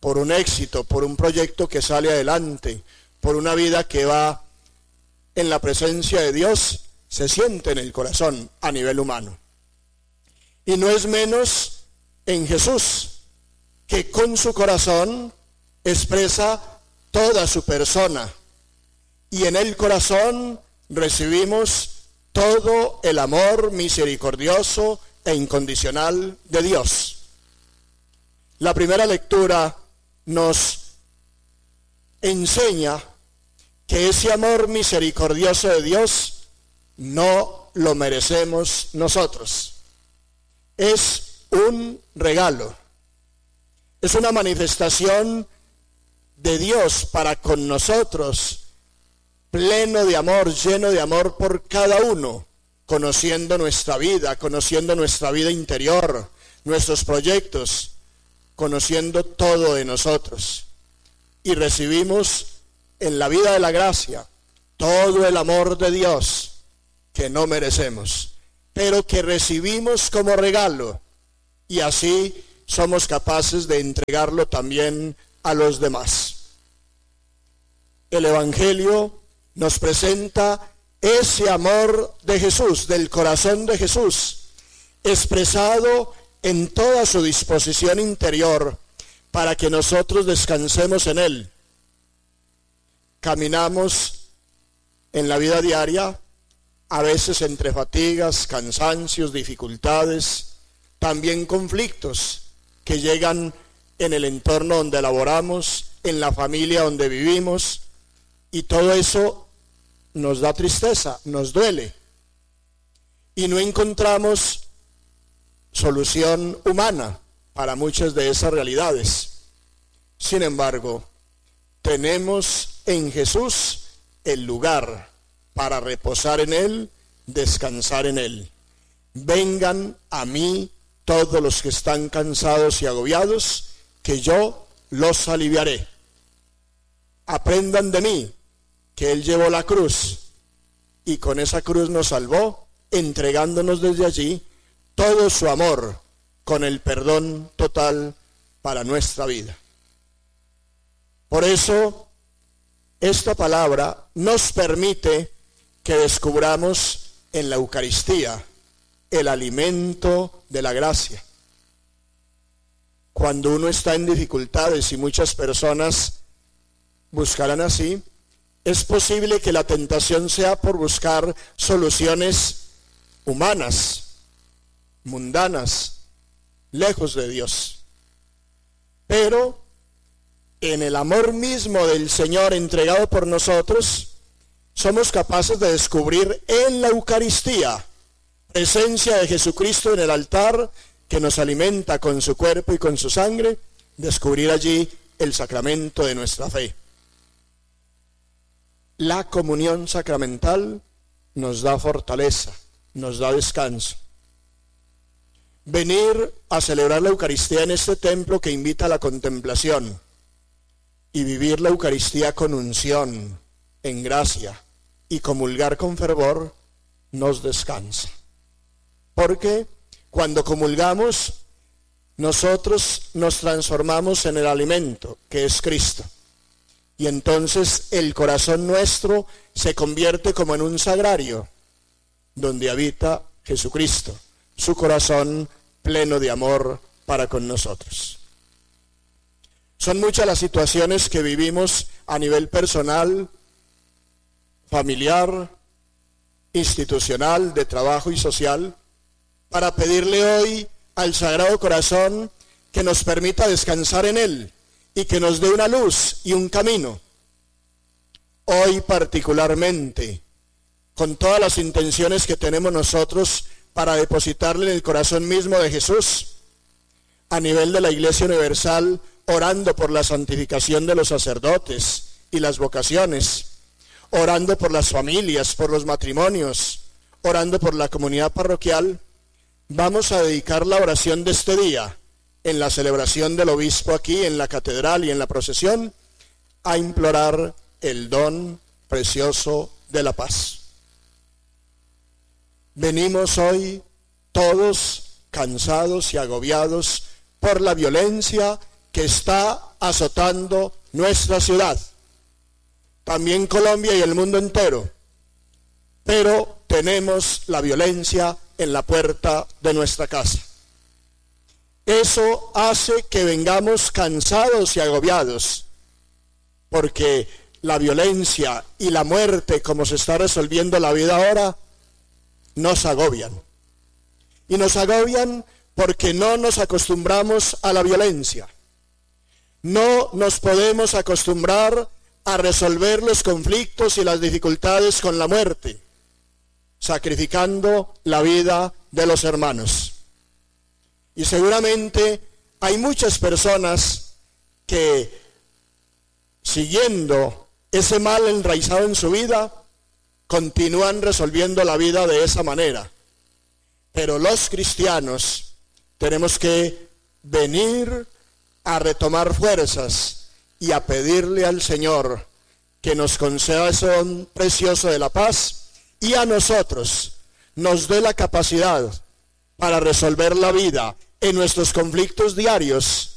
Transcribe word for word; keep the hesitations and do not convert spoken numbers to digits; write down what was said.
por un éxito, por un proyecto que sale adelante, por una vida que va en la presencia de Dios, se siente en el corazón a nivel humano. Y no es menos en Jesús, que con su corazón expresa toda su persona. Y en el corazón recibimos todo el amor misericordioso e incondicional de Dios. La primera lectura nos enseña que ese amor misericordioso de Dios no lo merecemos nosotros. Es un regalo. Es una manifestación de Dios para con nosotros, pleno de amor, lleno de amor por cada uno, conociendo nuestra vida, conociendo nuestra vida interior, nuestros proyectos, conociendo todo de nosotros. Y recibimos en la vida de la gracia todo el amor de Dios que no merecemos, pero que recibimos como regalo, y así somos capaces de entregarlo también a los demás. El Evangelio nos presenta ese amor de Jesús, del corazón de Jesús, expresado en toda su disposición interior para que nosotros descansemos en Él. Caminamos en la vida diaria, a veces entre fatigas, cansancios, dificultades, también conflictos que llegan en el entorno donde laboramos, en la familia donde vivimos, y todo eso nos da tristeza, nos duele, y no encontramos solución humana para muchas de esas realidades. Sin embargo, tenemos en Jesús el lugar para reposar en Él, descansar en Él. Vengan a mí todos los que están cansados y agobiados, que yo los aliviaré. Aprendan de mí, que Él llevó la cruz, y con esa cruz nos salvó, entregándonos desde allí todo su amor, con el perdón total para nuestra vida. Por eso, esta palabra nos permite que descubramos en la Eucaristía el alimento de la gracia. Cuando uno está en dificultades, y muchas personas buscarán así, es posible que la tentación sea por buscar soluciones humanas, mundanas, lejos de Dios. Pero en el amor mismo del Señor entregado por nosotros, somos capaces de descubrir en la Eucaristía, presencia de Jesucristo en el altar, que nos alimenta con su cuerpo y con su sangre, descubrir allí el sacramento de nuestra fe. La comunión sacramental nos da fortaleza, nos da descanso. Venir a celebrar la Eucaristía en este templo que invita a la contemplación, y vivir la Eucaristía con unción, en gracia, y comulgar con fervor, nos descansa. Porque cuando comulgamos, nosotros nos transformamos en el alimento, que es Cristo. Y entonces el corazón nuestro se convierte como en un sagrario, donde habita Jesucristo, su corazón pleno de amor para con nosotros. Son muchas las situaciones que vivimos a nivel personal, familiar, institucional, de trabajo y social, para pedirle hoy al Sagrado Corazón que nos permita descansar en Él y que nos dé una luz y un camino. Hoy particularmente, con todas las intenciones que tenemos nosotros para depositarle en el corazón mismo de Jesús, a nivel de la Iglesia Universal, orando por la santificación de los sacerdotes y las vocaciones, orando por las familias, por los matrimonios, orando por la comunidad parroquial, vamos a dedicar la oración de este día, en la celebración del obispo aquí en la catedral y en la procesión, a implorar el don precioso de la paz. Venimos hoy todos cansados y agobiados por la violencia que está azotando nuestra ciudad, también Colombia y el mundo entero, pero tenemos la violencia en la puerta de nuestra casa. Eso hace que vengamos cansados y agobiados, porque la violencia y la muerte, como se está resolviendo la vida ahora, nos agobian. Y nos agobian porque no nos acostumbramos a la violencia. No nos podemos acostumbrar a resolver los conflictos y las dificultades con la muerte, sacrificando la vida de los hermanos. Y seguramente hay muchas personas que, siguiendo ese mal enraizado en su vida, continúan resolviendo la vida de esa manera. Pero los cristianos tenemos que venir a retomar fuerzas y a pedirle al Señor que nos conceda ese don precioso de la paz y a nosotros nos dé la capacidad para resolver la vida en nuestros conflictos diarios